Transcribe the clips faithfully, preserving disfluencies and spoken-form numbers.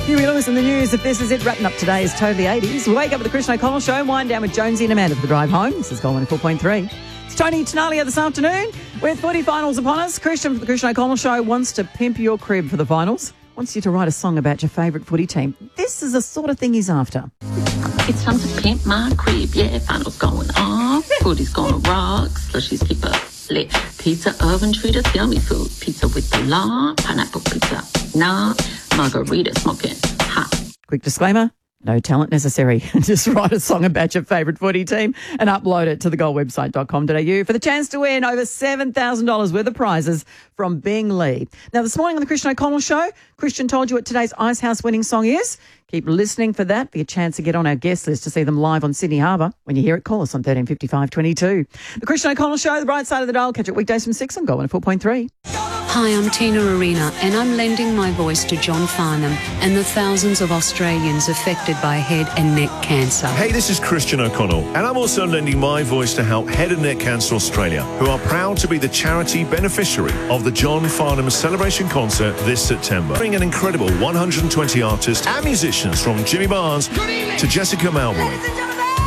Huey Lewis in the news. If this is it, wrapping up today is Totally eighties. Wake up with the Christian O'Connell Show. Wind down with Jonesy and Amanda for the drive home. This is Gold one oh four point three. It's Tony Tenalia this afternoon with footy finals upon us. Christian for the Christian O'Connell Show wants to pimp your crib for the finals. Wants you to write a song about your favourite footy team. This is the sort of thing he's after. It's time to pimp my crib. Yeah, finals going off. Footy's gonna rock. Slushies keep up lit. Pizza oven treaters, yummy food. Pizza with the law. Pineapple pizza. Nah. Margarita smoking hot. Quick disclaimer, no talent necessary. Just write a song about your favourite footy team and upload it to the gold website dot com dot a u for the chance to win over seven thousand dollars worth of prizes from Bing Lee. Now, this morning on the Christian O'Connell Show, Christian told you what today's Icehouse winning song is. Keep listening for that. Be a chance to get on our guest list to see them live on Sydney Harbour. When you hear it, call us on thirteen fifty-five twenty-two. The Christian O'Connell Show, the bright side of the dial. Catch it weekdays from six on Gold one oh four point three. Hi, I'm Tina Arena, and I'm lending my voice to John Farnham and the thousands of Australians affected by head and neck cancer. Hey, this is Christian O'Connell, and I'm also lending my voice to help Head and Neck Cancer Australia, who are proud to be the charity beneficiary of the John Farnham Celebration Concert this September. Bring an incredible one hundred twenty artists and musicians from Jimmy Barnes to Jessica Malboy.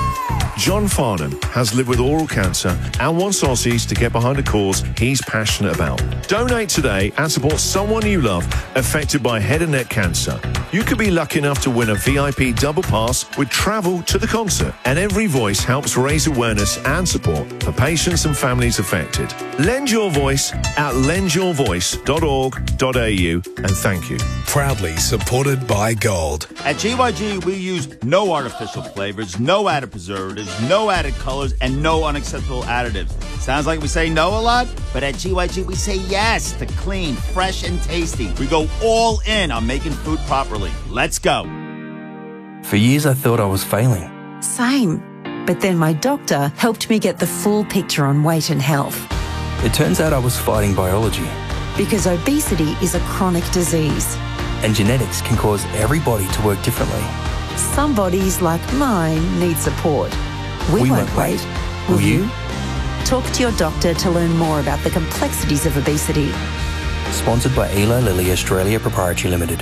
John Farnham has lived with oral cancer and wants Aussies to get behind a cause he's passionate about. Donate today and support someone you love affected by head and neck cancer. You could be lucky enough to win a V I P double pass with travel to the concert, and every voice helps raise awareness and support for patients and families affected. Lend your voice at lend your voice dot org dot a u, and thank you. Proudly supported by Gold. At G Y G, we use no artificial flavors, no added preservatives, no added colors, and no unacceptable additives. Sounds like we say no a lot, but at G Y G, we say yes to clean, fresh, and tasty. We go all in on making food properly. Let's go. For years, I thought I was failing. Same. But then my doctor helped me get the full picture on weight and health. It turns out I was fighting biology. Because obesity is a chronic disease. And genetics can cause every body to work differently. Some bodies, like mine, need support. We, we won't, won't wait. wait. Will, Will you? you? Talk to your doctor to learn more about the complexities of obesity. Sponsored by Eli Lilly Australia Proprietary Limited.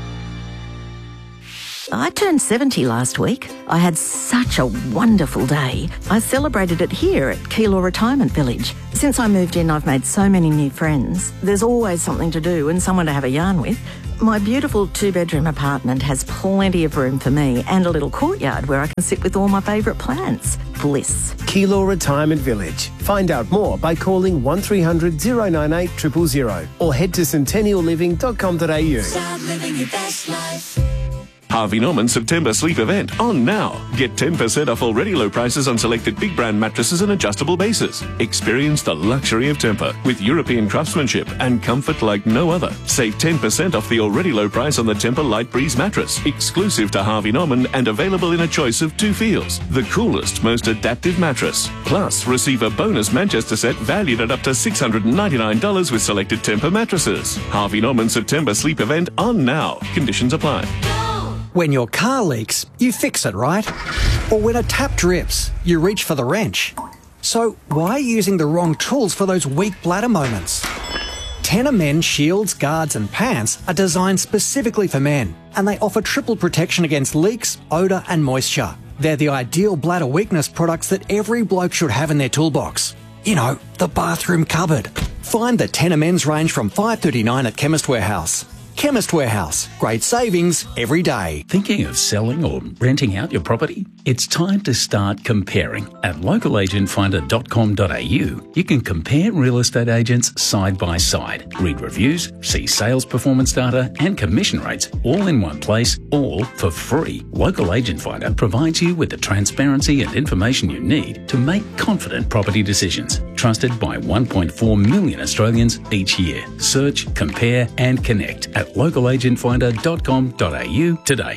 I turned seventy last week. I had such a wonderful day. I celebrated it here at Keilor Retirement Village. Since I moved in, I've made so many new friends. There's always something to do and someone to have a yarn with. My beautiful two-bedroom apartment has plenty of room for me and a little courtyard where I can sit with all my favourite plants. Bliss. Keilor Retirement Village. Find out more by calling one three hundred zero nine eight zero zero zero or head to centennial living dot com dot a u. Start living your best life. Harvey Norman September Sleep Event on now. Get ten percent off already low prices on selected big brand mattresses and adjustable bases. Experience the luxury of Tempur with European craftsmanship and comfort like no other. Save ten percent off the already low price on the Tempur Light Breeze mattress, exclusive to Harvey Norman and available in a choice of two feels. The coolest, most adaptive mattress. Plus, receive a bonus Manchester set valued at up to six hundred ninety-nine dollars with selected Tempur mattresses. Harvey Norman September Sleep Event on now. Conditions apply. When your car leaks, you fix it, right? Or when a tap drips, you reach for the wrench. So why are you using the wrong tools for those weak bladder moments? Tenor Men shields, guards and pants are designed specifically for men, and they offer triple protection against leaks, odour and moisture. They're the ideal bladder weakness products that every bloke should have in their toolbox. You know, the bathroom cupboard. Find the Tenor Men's range from five dollars thirty-nine at Chemist Warehouse. Chemist Warehouse. Great savings every day. Thinking of selling or renting out your property? It's time to start comparing. At local agent finder dot com dot a u, you can compare real estate agents side by side. Read reviews, see sales performance data and commission rates all in one place, all for free. Local Agent Finder provides you with the transparency and information you need to make confident property decisions. Trusted by one point four million Australians each year. Search, compare and connect at local agent finder dot com dot a u today.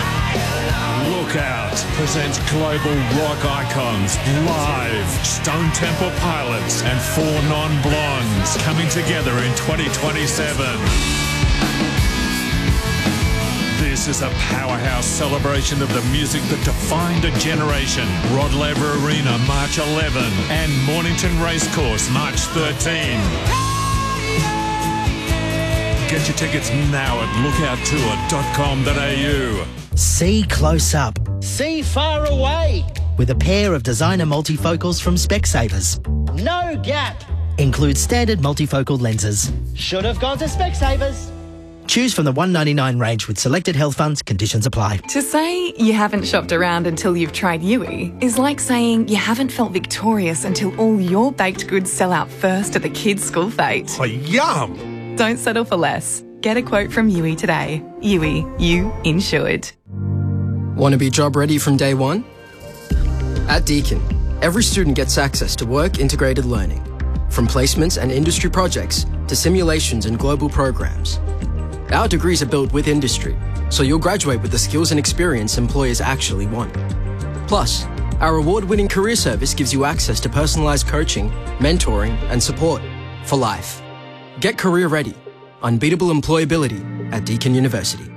Lookout presents global rock icons live. Stone Temple Pilots and Four Non-Blondes coming together in twenty twenty-seven. This is a powerhouse celebration of the music that defined a generation. Rod Laver Arena, March eleventh, and Mornington Racecourse, March thirteenth. Get your tickets now at lookout tour dot com dot a u. See close up. See far away. With a pair of designer multifocals from Specsavers. No gap. Includes standard multifocal lenses. Should have gone to Specsavers. Choose from the one ninety-nine range with selected health funds. Conditions apply. To say you haven't shopped around until you've tried Yui is like saying you haven't felt victorious until all your baked goods sell out first at the kids' school fete. Oh, yum! Don't settle for less. Get a quote from Yui today. Yui, you insured. Want to be job ready from day one? At Deakin, every student gets access to work-integrated learning, from placements and industry projects to simulations and global programs. Our degrees are built with industry, so you'll graduate with the skills and experience employers actually want. Plus, our award-winning career service gives you access to personalised coaching, mentoring and support for life. Get career ready. Unbeatable employability at Deakin University.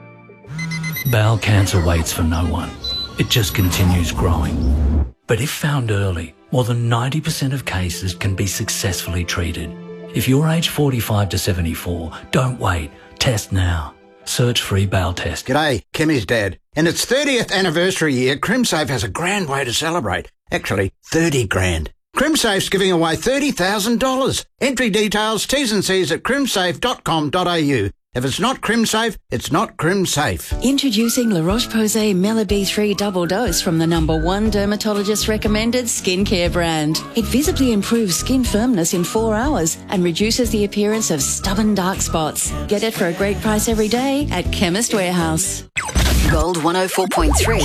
Bowel cancer waits for no one. It just continues growing. But if found early, more than ninety percent of cases can be successfully treated. If you're aged forty-five to seventy-four, don't wait. Test now. Search free bowel test. G'day, Kimmy's dad. In its thirtieth anniversary year, CrimSafe has a grand way to celebrate. Actually, thirty grand. CrimSafe's giving away thirty thousand dollars. Entry details, T's and C's at crimsafe dot com dot a u. If it's not CrimSafe, it's not CrimSafe. Introducing La Roche-Posay Mela B three Double Dose from the number one dermatologist-recommended skincare brand. It visibly improves skin firmness in four hours and reduces the appearance of stubborn dark spots. Get it for a great price every day at Chemist Warehouse. Gold one oh four point three.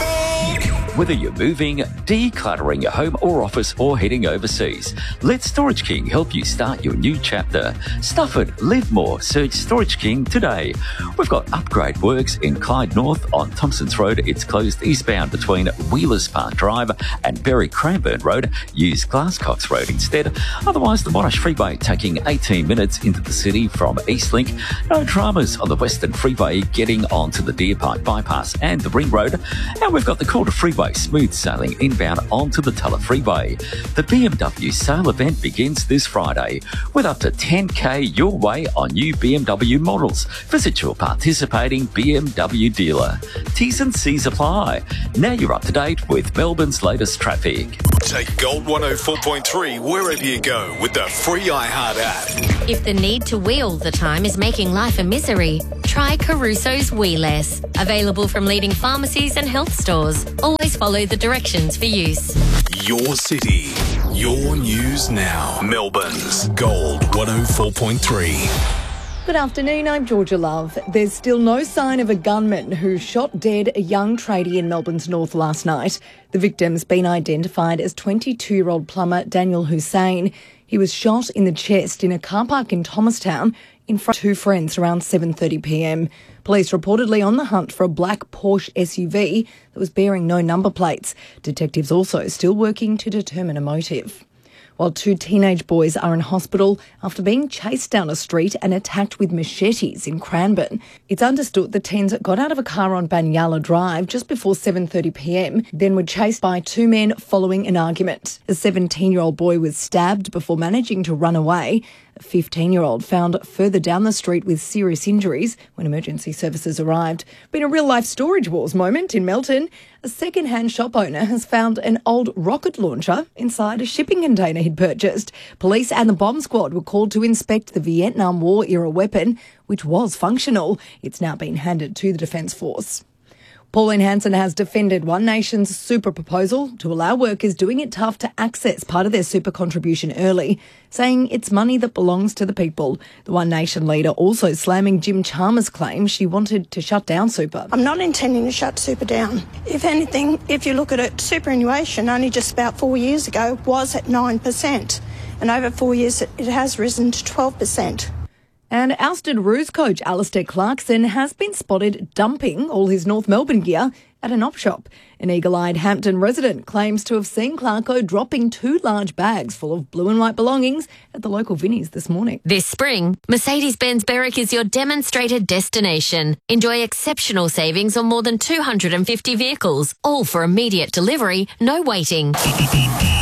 Whether you're moving, decluttering your home or office, or heading overseas, let Storage King help you start your new chapter. Stuff it, live more. Search Storage King today. We've got upgrade works in Clyde North on Thompsons Road. It's closed eastbound between Wheelers Park Drive and Berry Cranbourne Road. Use Glasscox Road instead. Otherwise, the Monash Freeway taking eighteen minutes into the city from Eastlink. No dramas on the Western Freeway getting onto the Deer Park Bypass and the Ring Road. And we've got the Calder Freeway smooth sailing inbound onto the Tulla Freeway. The B M W sale event begins this Friday with up to ten K your way on new B M W models. Visit your participating B M W dealer. T's and C's apply. Now you're up to date with Melbourne's latest traffic. Take Gold one oh four point three wherever you go with the free iHeart app. If the need to wheel all the time is making life a misery, try Caruso's Wee Less. Available from leading pharmacies and health stores. Always follow the directions for use. Your city, your news now. Melbourne's Gold one oh four point three. Good afternoon, I'm Georgia Love. There's still no sign of a gunman who shot dead a young tradie in Melbourne's north last night. The victim's been identified as twenty-two-year-old plumber Daniel Hussein. He was shot in the chest in a car park in Thomastown in front of two friends around seven thirty p m. Police reportedly on the hunt for a black Porsche S U V that was bearing no number plates. Detectives also still working to determine a motive. While two teenage boys are in hospital after being chased down a street and attacked with machetes in Cranbourne. It's understood the teens got out of a car on Banyala Drive just before seven thirty p m, then were chased by two men following an argument. A seventeen-year-old boy was stabbed before managing to run away. A fifteen-year-old found further down the street with serious injuries when emergency services arrived. Been a real-life Storage Wars moment in Melton. A second-hand shop owner has found an old rocket launcher inside a shipping container he'd purchased. Police and the bomb squad were called to inspect the Vietnam War-era weapon, which was functional. It's now been handed to the Defence Force. Pauline Hanson has defended One Nation's super proposal to allow workers doing it tough to access part of their super contribution early, saying it's money that belongs to the people. The One Nation leader also slamming Jim Chalmers' claim she wanted to shut down super. I'm not intending to shut super down. If anything, if you look at it, superannuation only just about four years ago was at nine percent, and over four years it has risen to twelve percent. And ousted Roos coach Alistair Clarkson has been spotted dumping all his North Melbourne gear at an op shop. An eagle-eyed Hampton resident claims to have seen Clarko dropping two large bags full of blue and white belongings at the local Vinnies this morning. This spring, Mercedes-Benz Berwick is your demonstrated destination. Enjoy exceptional savings on more than two hundred fifty vehicles, all for immediate delivery, no waiting.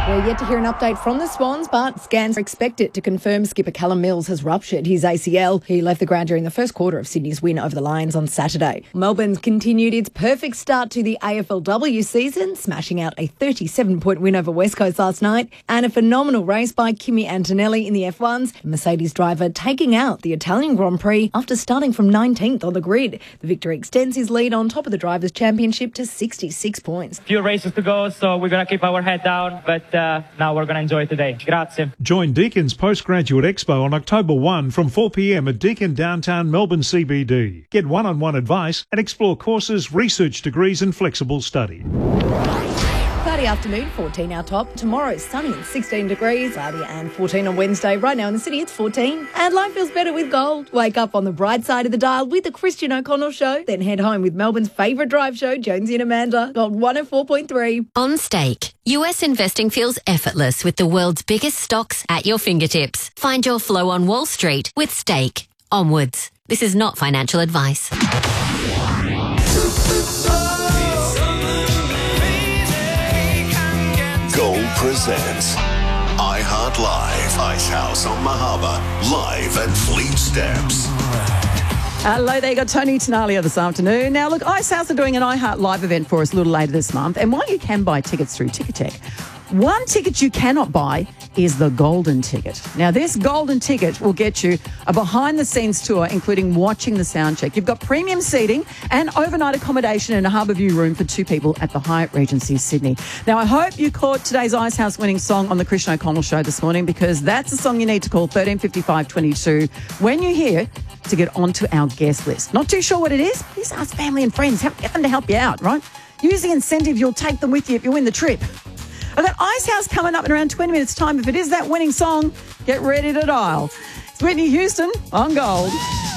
We're yet to hear an update from the Swans, but scans are expected to confirm skipper Callum Mills has ruptured his A C L. He left the ground during the first quarter of Sydney's win over the Lions on Saturday. Melbourne's continued its perfect start to the A F L W season, smashing out a thirty-seven point win over West Coast last night, and a phenomenal race by Kimi Antonelli in the F ones, the Mercedes driver taking out the Italian Grand Prix after starting from nineteenth on the grid. The victory extends his lead on top of the Drivers' Championship to sixty-six points. Few races to go, so we're going to keep our head down, but uh, now we're going to enjoy today. Grazie. Join Deacon's Postgraduate Expo on October first from four p.m. at Deakin Downtown Melbourne C B D. Get one-on-one advice and explore courses, research degrees and flexible study. Cloudy afternoon, fourteen our top. Tomorrow, sunny and sixteen degrees. Cloudy and fourteen on Wednesday. Right now in the city, it's fourteen. And life feels better with gold. Wake up on the bright side of the dial with the Christian O'Connell Show. Then head home with Melbourne's favourite drive show, Jonesy and Amanda. Gold one oh four point three. On Stake, U S investing feels effortless with the world's biggest stocks at your fingertips. Find your flow on Wall Street with Stake. Onwards. This is not financial advice. Gold presents iHeart Live, Ice House on Mahaba, live at Fleet Steps. Hello there, you got Tony Tenalia this afternoon. Now, look, Ice House are doing an iHeart Live event for us a little later this month, and while you can buy tickets through Ticketek, one ticket you cannot buy is the golden ticket. Now, this golden ticket will get you a behind-the-scenes tour, including watching the sound check. You've got premium seating and overnight accommodation in a Harbour View room for two people at the Hyatt Regency Sydney. Now, I hope you caught today's Ice House winning song on the Christian O'Connell Show this morning, because that's the song you need to call thirteen fifty-five twenty-two when you hear to get onto our guest list. Not too sure what it is? Please ask family and friends. Get them to help you out, right? Use the incentive. You'll take them with you if you win the trip. I've got Ice House coming up in around twenty minutes' time. If it is that winning song, get ready to dial. It's Whitney Houston on Gold.